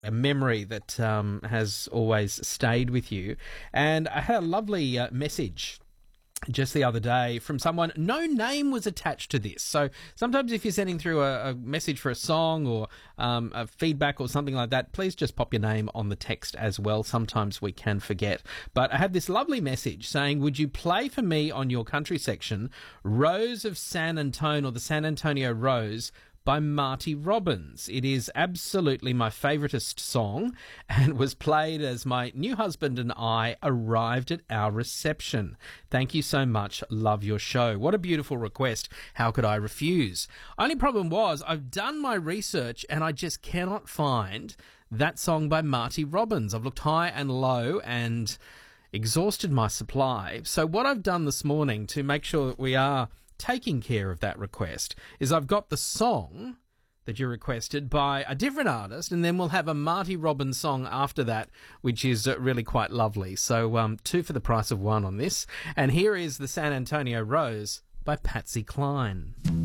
a memory that has always stayed with you. And I had a lovely message just the other day from someone. No name was attached to this. So sometimes if you're sending through a message for a song or a feedback or something like that, please just pop your name on the text as well. Sometimes we can forget. But I had this lovely message saying, would you play for me on your country section Rose of San Antonio, or the San Antonio Rose, by Marty Robbins. It is absolutely my favouriteest song and was played as my new husband and I arrived at our reception. Thank you so much. Love your show. What a beautiful request. How could I refuse? Only problem was I've done my research and I just cannot find that song by Marty Robbins. I've looked high and low and exhausted my supply. So what I've done this morning to make sure that we are taking care of that request is I've got the song that you requested by a different artist, and then we'll have a Marty Robbins song after that, which is really quite lovely. So 2 for the price of 1 on this. And here is the San Antonio Rose by Patsy Cline.